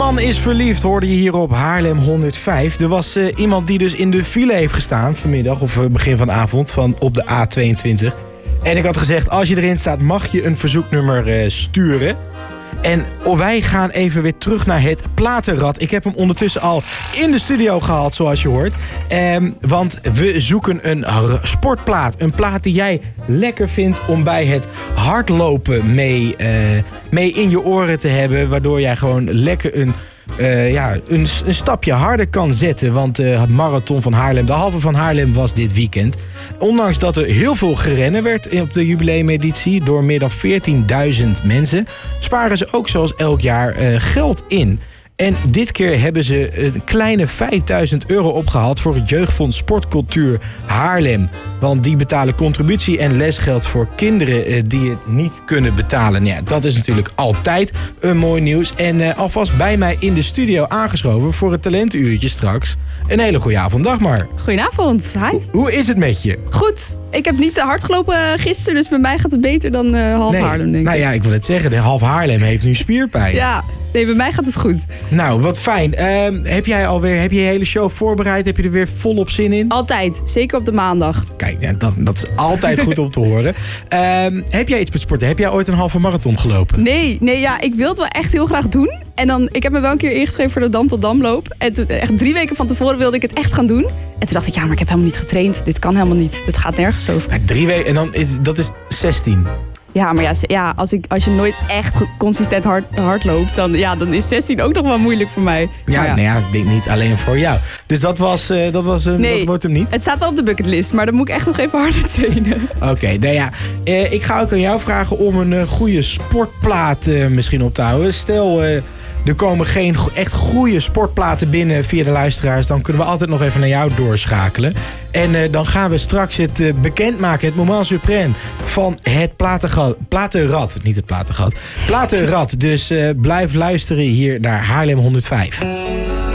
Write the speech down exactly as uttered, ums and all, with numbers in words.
man is verliefd, hoorde je hier op Haarlem honderdvijf. Er was uh, iemand die dus in de file heeft gestaan vanmiddag, of uh, begin van de avond, van op de A tweeëntwintig. En ik had gezegd, als je erin staat, mag je een verzoeknummer uh, sturen. En wij gaan even weer terug naar het platenrad. Ik heb hem ondertussen al in de studio gehaald, zoals je hoort. Um, want we zoeken een sportplaat. Een plaat die jij lekker vindt om bij het hardlopen mee, uh, mee in je oren te hebben. Waardoor jij gewoon lekker een... Uh, ja, een, een stapje harder kan zetten. Want uh, het marathon van Haarlem, de halve van Haarlem, was dit weekend. Ondanks dat er heel veel gerennen werd op de jubileumeditie door meer dan veertienduizend mensen, sparen ze ook zoals elk jaar uh, geld in. En dit keer hebben ze een kleine vijfduizend euro opgehaald voor het Jeugdfonds Sportcultuur Haarlem. Want die betalen contributie en lesgeld voor kinderen uh, die het niet kunnen betalen. Nou ja, dat is natuurlijk altijd een mooi nieuws. En uh, alvast bij mij in de studio aangeschoven voor het talentenuurtje straks. Een hele goede avond, Dagmar. Goedenavond, hi. Ho- hoe is het met je? Goed, ik heb niet te hard gelopen gisteren, dus bij mij gaat het beter dan uh, half nee. Haarlem, denk ik. Nou ja, ik wil het zeggen, de half Haarlem heeft nu spierpijn. Ja, nee, bij mij gaat het goed. Nou, wat fijn. Uh, heb jij alweer, heb je je hele show voorbereid? Heb je er weer volop zin in? Altijd, zeker op de maandag. Kijk, ja, dat, dat is altijd goed om te horen. Uh, heb jij iets met sporten? Heb jij ooit een halve marathon gelopen? Nee, nee, ja, ik wil het wel echt heel graag doen. En dan, ik heb me wel een keer ingeschreven voor de Dam tot Damloop. En toen, echt drie weken van tevoren wilde ik het echt gaan doen. En toen dacht ik, ja, maar ik heb helemaal niet getraind. Dit kan helemaal niet. Dit gaat nergens over. Ja, drie weken en dan is dat is zestien. Ja, maar ja, ja als, ik, als je nooit echt consistent hard, hard loopt, dan, ja, dan is zestien ook nog wel moeilijk voor mij. Ja, ja. Nou ja, ik denk niet alleen voor jou. Dus dat was, uh, dat was een, nee, dat wordt hem niet? Het staat wel op de bucketlist, maar dan moet ik echt nog even harder trainen. Oké, okay, nou ja, uh, ik ga ook aan jou vragen om een uh, goede sportplaat uh, misschien op te houden. Stel, uh, er komen geen echt goede sportplaten binnen via de luisteraars, dan kunnen we altijd nog even naar jou doorschakelen. En uh, dan gaan we straks het uh, bekendmaken, het moment suprême van het platengat, platenrad. Niet het platengat, platenrad. Dus uh, blijf luisteren hier naar Haarlem honderdvijf.